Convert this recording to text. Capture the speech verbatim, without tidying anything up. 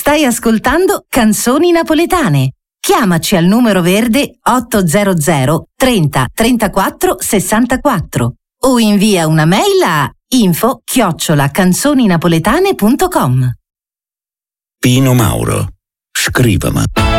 Stai ascoltando Canzoni Napoletane. Chiamaci al numero verde ottocento trenta trentaquattro sessantaquattro o invia una mail a info chiocciola canzoninapoletane punto com. Pino Mauro, scrivami.